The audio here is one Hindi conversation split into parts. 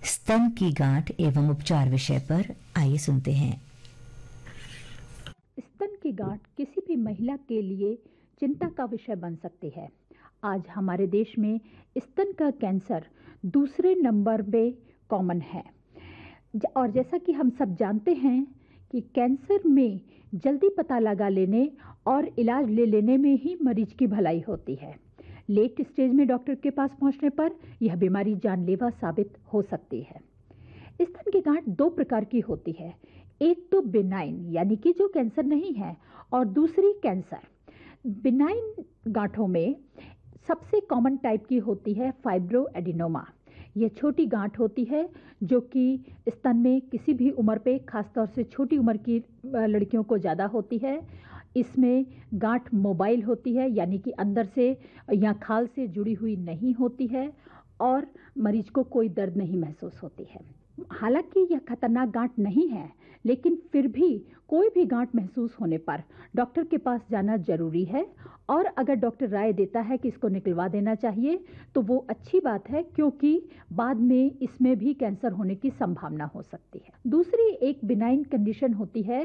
स्तन की गांठ एवं उपचार विषय पर आइए सुनते हैं। स्तन की गांठ किसी भी महिला के लिए चिंता का विषय बन सकती है। आज हमारे देश में स्तन का कैंसर दूसरे नंबर पे कॉमन है और जैसा कि हम सब जानते हैं कि कैंसर में जल्दी पता लगा लेने और इलाज ले लेने में ही मरीज की भलाई होती है। लेट स्टेज में डॉक्टर के पास पहुंचने पर यह बीमारी जानलेवा साबित हो सकती है। स्तन की गांठ दो प्रकार की होती है, एक तो बिनाइन यानी कि जो कैंसर नहीं है और दूसरी कैंसर। बिनाइन गांठों में सबसे कॉमन टाइप की होती है फाइब्रोएडिनोमा। यह छोटी गांठ होती है जो कि स्तन में किसी भी उम्र पे, खासतौर से छोटी उम्र की लड़कियों को ज़्यादा होती है। इसमें गांठ मोबाइल होती है यानी कि अंदर से या खाल से जुड़ी हुई नहीं होती है और मरीज को कोई दर्द नहीं महसूस होती है। हालांकि यह खतरनाक गांठ नहीं है, लेकिन फिर भी कोई भी गांठ महसूस होने पर डॉक्टर के पास जाना जरूरी है और अगर डॉक्टर राय देता है कि इसको निकलवा देना चाहिए तो वो अच्छी बात है, क्योंकि बाद में इसमें भी कैंसर होने की संभावना हो सकती है। दूसरी एक बिनाइन कंडीशन होती है,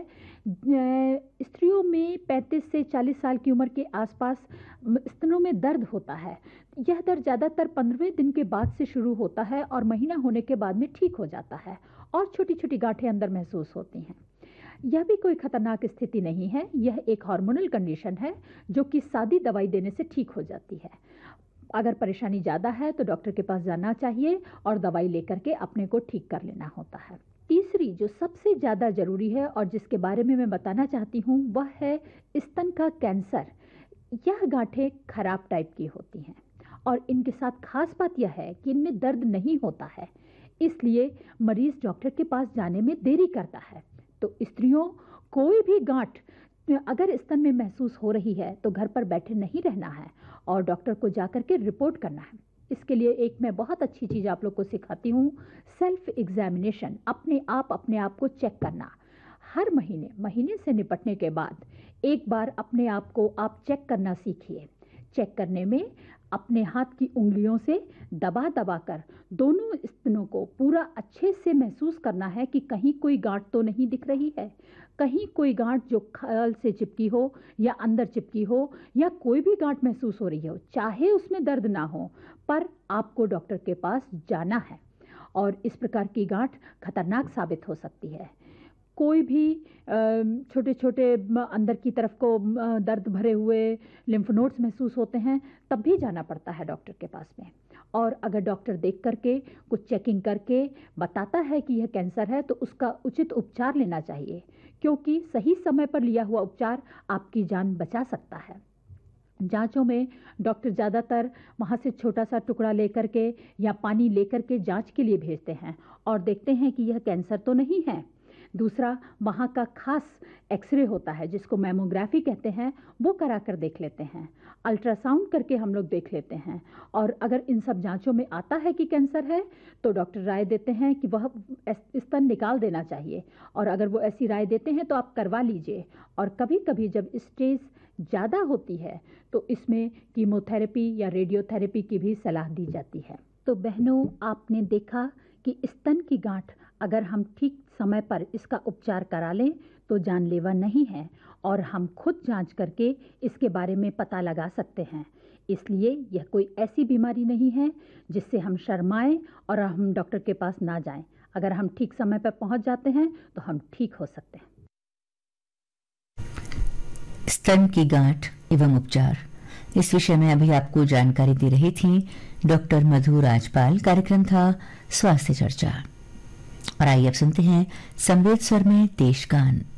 स्त्रियों में 35 से 40 साल की उम्र के आसपास स्तनों में दर्द होता है। यह दर्द ज़्यादातर 15वें दिन के बाद से शुरू होता है और महीना होने के बाद में ठीक हो जाता है और छोटी छोटी गांठें अंदर महसूस होती हैं। यह भी कोई खतरनाक स्थिति नहीं है, यह एक हार्मोनल कंडीशन है जो कि सादी दवाई देने से ठीक हो जाती है। अगर परेशानी ज़्यादा है तो डॉक्टर के पास जाना चाहिए और दवाई लेकर के अपने को ठीक कर लेना होता है। तीसरी जो सबसे ज़्यादा ज़रूरी है और जिसके बारे में मैं बताना चाहती हूँ वह है स्तन का कैंसर। यह गांठें खराब टाइप की होती हैं और इनके साथ खास बात यह है कि इनमें दर्द नहीं होता है, इसलिए मरीज डॉक्टर के पास जाने में देरी करता है। तो स्त्रियों, कोई भी गांठ अगर स्तन में महसूस हो रही है तो घर पर बैठे नहीं रहना है और डॉक्टर को जाकर के रिपोर्ट करना है। इसके लिए एक मैं बहुत अच्छी चीज़ आप लोग को सिखाती हूँ, सेल्फ एग्जामिनेशन, अपने आप को चेक करना। हर महीने से निपटने के बाद एक बार अपने आप को आप चेक करना सीखिए। चेक करने में अपने हाथ की उंगलियों से दबा दबा कर दोनों स्तनों को पूरा अच्छे से महसूस करना है कि कहीं कोई गांठ तो नहीं दिख रही है, कहीं कोई गांठ जो खाल से चिपकी हो या अंदर चिपकी हो या कोई भी गांठ महसूस हो रही हो, चाहे उसमें दर्द ना हो, पर आपको डॉक्टर के पास जाना है। और इस प्रकार की गांठ खतरनाक साबित हो सकती है। कोई भी छोटे छोटे अंदर की तरफ को दर्द भरे हुए लिम्फ नोड्स महसूस होते हैं, तब भी जाना पड़ता है डॉक्टर के पास में। और अगर डॉक्टर देख करके कुछ चेकिंग करके बताता है कि यह कैंसर है तो उसका उचित उपचार लेना चाहिए, क्योंकि सही समय पर लिया हुआ उपचार आपकी जान बचा सकता है। जांचों में डॉक्टर ज़्यादातर वहाँ से छोटा सा टुकड़ा लेकर के या पानी लेकर के जांच के लिए भेजते हैं और देखते हैं कि यह कैंसर तो नहीं है। दूसरा, वहाँ का खास एक्सरे होता है जिसको मैमोग्राफी कहते हैं, वो करा कर देख लेते हैं। अल्ट्रासाउंड करके हम लोग देख लेते हैं और अगर इन सब जांचों में आता है कि कैंसर है तो डॉक्टर राय देते हैं कि वह स्तन निकाल देना चाहिए, और अगर वो ऐसी राय देते हैं तो आप करवा लीजिए। और कभी कभी जब स्टेज ज़्यादा होती है तो इसमें कीमोथेरेपी या रेडियोथेरेपी की भी सलाह दी जाती है। तो बहनों, आपने देखा कि स्तन की गांठ अगर हम ठीक समय पर इसका उपचार करा लें तो जानलेवा नहीं है और हम खुद जांच करके इसके बारे में पता लगा सकते हैं। इसलिए यह कोई ऐसी बीमारी नहीं है जिससे हम शर्माएं और हम डॉक्टर के पास ना जाएं। अगर हम ठीक समय पर पहुंच जाते हैं तो हम ठीक हो सकते हैं। स्तन की गांठ एवं उपचार, इस विषय में अभी आपको जानकारी दे रही थी डॉक्टर मधु राजपाल। कार्यक्रम था स्वास्थ्य चर्चा। और आइए अब सुनते हैं संवेद स्वर में देश गान।